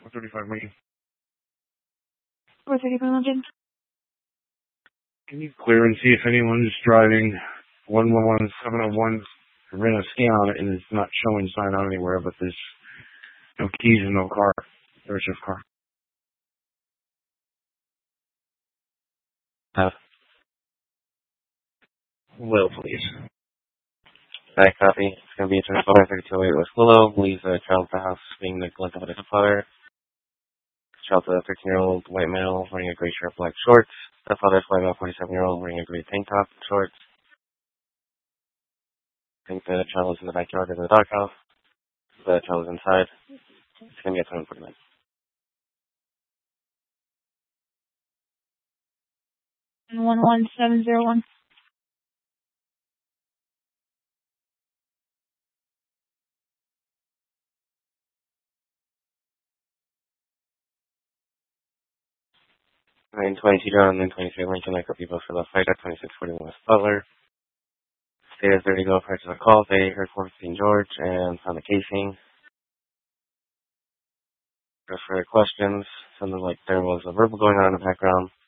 435 Lincoln. 435 Lincoln. Can you clear and see if anyone's driving 111701? I ran a scan on it and it's not showing sign out anywhere, but there's no keys and no car. There's your car. Will, please. Back copy. It's going to be a 3208 West Willow. Believes a child at the house being neglected by the father. Child's a 13-year-old white male wearing a gray shirt, black shorts. The father's white male, 47-year-old wearing a gray tank top and shorts. I think the child is in the backyard of the doghouse. The child is inside. It's going to be at 7:49. 11701. Nine 22 John, 923 Lincoln, I copy both for the fight at 2641 West Butler. Stay as 30 go prior to the call. They heard 415 George and found the casing. Just for questions, sounded like there was a verbal going on in the background.